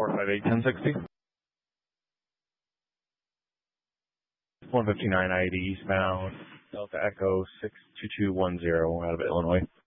458-1060. 159 ID eastbound, Delta Echo 62210 out of Illinois.